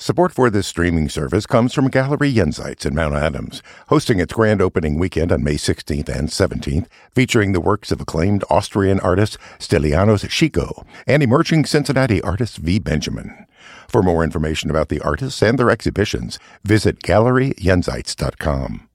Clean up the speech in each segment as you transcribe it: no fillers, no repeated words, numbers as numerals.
Support for this streaming service comes from Gallery Jenseits in Mount Adams, hosting its grand opening weekend on May 16th and 17th, featuring the works of acclaimed Austrian artist Stylianos Chico and emerging Cincinnati artist V. Benjamin. For more information about the artists and their exhibitions, visit GalleryJenseits.com.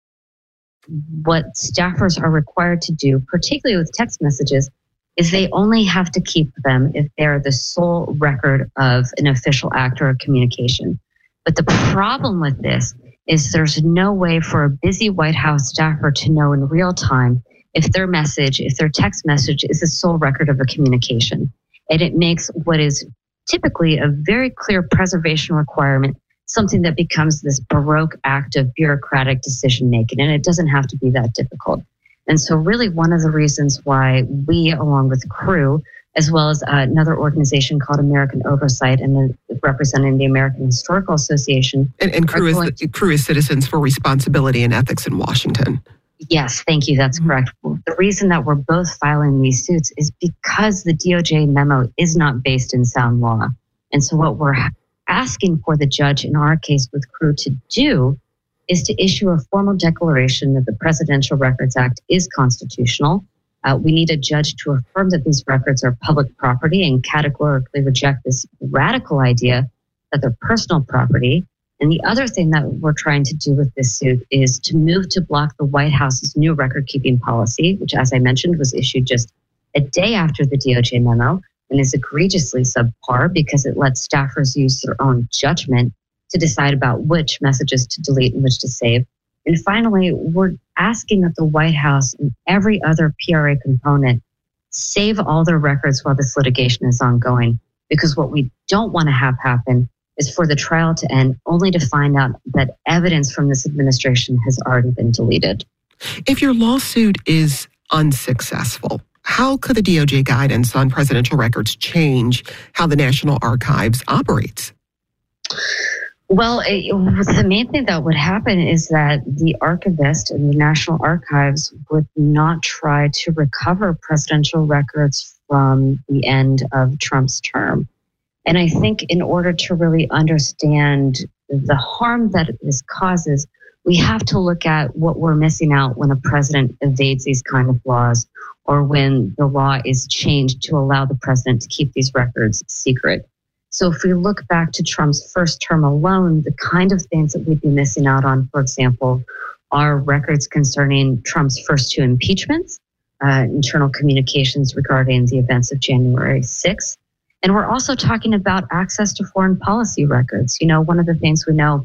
What staffers are required to do, particularly with text messages, is they only have to keep them if they're the sole record of an official act or communication. But the problem with this is there's no way for a busy White House staffer to know in real time if their text message is the sole record of a communication. And it makes what is typically a very clear preservation requirement something that becomes this Baroque act of bureaucratic decision-making, and it doesn't have to be that difficult. And so really one of the reasons why we, along with Crew, as well as another organization called American Oversight and representing the American Historical Association. And Crew is Citizens for Responsibility and Ethics in Washington. Yes, thank you. That's correct. The reason that we're both filing these suits is because the DOJ memo is not based in sound law. And so what we're asking for the judge in our case with Crew to do is to issue a formal declaration that the Presidential Records Act is constitutional. We need a judge to affirm that these records are public property and categorically reject this radical idea that they're personal property. And the other thing that we're trying to do with this suit is to move to block the White House's new record-keeping policy, which, as I mentioned, was issued just a day after the DOJ memo and is egregiously subpar because it lets staffers use their own judgment to decide about which messages to delete and which to save. And finally, we're asking that the White House and every other PRA component save all their records while this litigation is ongoing, because what we don't want to have happen is for the trial to end only to find out that evidence from this administration has already been deleted. If your lawsuit is unsuccessful, how could the DOJ guidance on presidential records change how the National Archives operates? Well, the main thing that would happen is that the archivist and the National Archives would not try to recover presidential records from the end of Trump's term. And I think in order to really understand the harm that this causes, we have to look at what we're missing out when a president evades these kind of laws or when the law is changed to allow the president to keep these records secret. So if we look back to Trump's first term alone, the kind of things that we'd be missing out on, for example, are records concerning Trump's first two impeachments, internal communications regarding the events of January 6th. And we're also talking about access to foreign policy records. You know, one of the things we know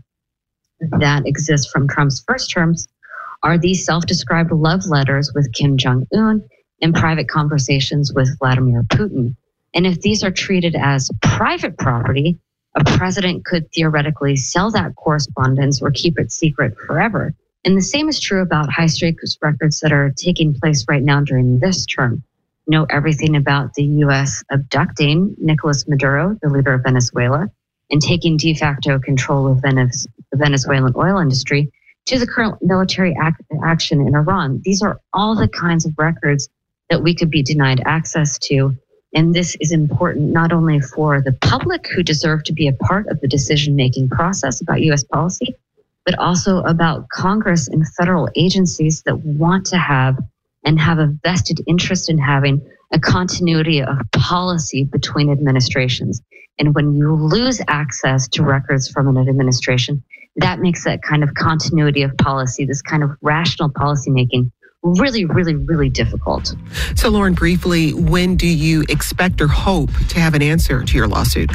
that exists from Trump's first terms are these self-described love letters with Kim Jong-un and private conversations with Vladimir Putin. And if these are treated as private property, a president could theoretically sell that correspondence or keep it secret forever. And the same is true about high-stakes records that are taking place right now during this term. You know everything about the U.S. abducting Nicolas Maduro, the leader of Venezuela, and taking de facto control of the Venezuelan oil industry, to the current military action in Iran. These are all the kinds of records that we could be denied access to. And this is important not only for the public who deserve to be a part of the decision-making process about U.S. policy, but also about Congress and federal agencies that want to have and have a vested interest in having a continuity of policy between administrations. And when you lose access to records from an administration, that makes that kind of continuity of policy, this kind of rational policymaking, really, really, really difficult. So, Lauren, briefly, when do you expect or hope to have an answer to your lawsuit?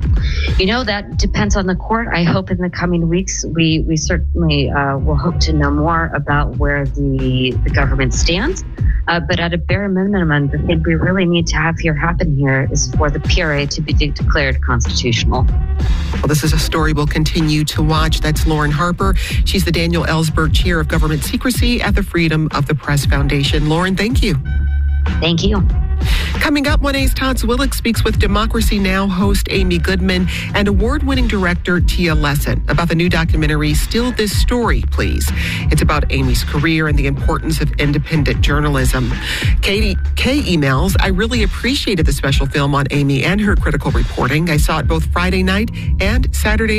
You know, that depends on the court. I hope in the coming weeks, we certainly will hope to know more about where the government stands. But at a bare minimum, the thing we really need to have happen here is for the PRA to be declared constitutional. Well, this is a story we'll continue to watch. That's Lauren Harper. She's the Daniel Ellsberg Chair of Government Secrecy at the Freedom of the Press Foundation. Lauren, thank you. Thank you. Coming up, 1A's Todd Zwillich speaks with Democracy Now! Host Amy Goodman and award-winning director Tia Lessin about the new documentary, Still This Story, Please. It's about Amy's career and the importance of independent journalism. Katie K emails, I really appreciated the special film on Amy and her critical reporting. I saw it both Friday night and Saturday